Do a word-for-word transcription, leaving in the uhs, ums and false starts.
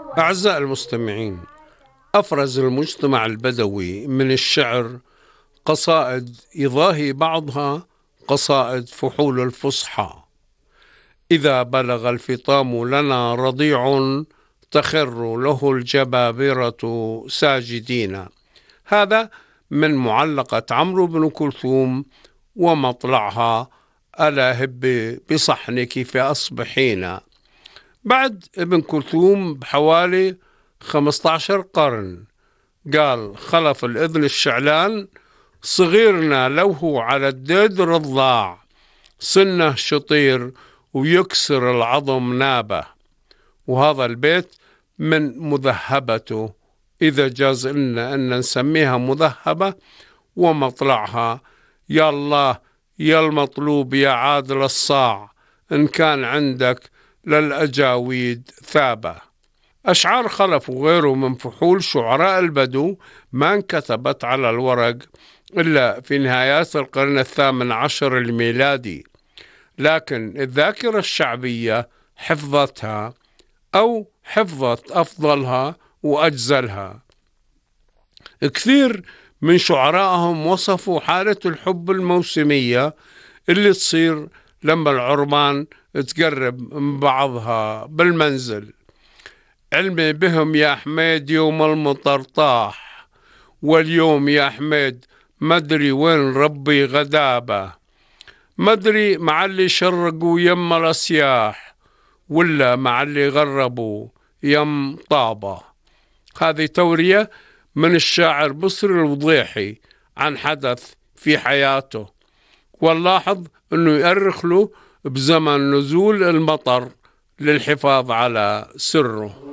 أعزائي المستمعين، أفرز المجتمع البدوي من الشعر قصائد يضاهي بعضها قصائد فحول الفصحى. إذا بلغ الفطام لنا رضيع تخر له الجبابرة ساجدين. هذا من معلقة عمرو بن كلثوم ومطلعها: ألا هب بصحنك فأصبحين. بعد ابن كلثوم بحوالي خمسة عشر قرن قال خلف الإذن الشعلان: صغيرنا لو هو على الديد رضاع، سنه شطير ويكسر العظم نابه. وهذا البيت من مذهبته، إذا جاز لنا أن نسميها مذهبة، ومطلعها: يا الله يا المطلوب يا عادل الصاع، إن كان عندك للأجاويد ثابة. أشعار خلف وغيره من فحول شعراء البدو ما انكتبت على الورق إلا في نهايات القرن الثامن عشر الميلادي، لكن الذاكرة الشعبية حفظتها أو حفظت أفضلها وأجزلها. كثير من شعرائهم وصفوا حالة الحب الموسمية اللي تصير لما العربان تقرب من بعضها بالمنزل. علمي بهم يا حميد يوم المطر طاح، واليوم يا حميد مدري وين ربي غدابة، مدري مع اللي شرقوا يم الأسياح ولا مع اللي غربوا يم طابة. هذه تورية من الشاعر بصري الوضيحي عن حدث في حياته، ونلاحظ أنه يؤرخ له بزمن نزول المطر للحفاظ على سره.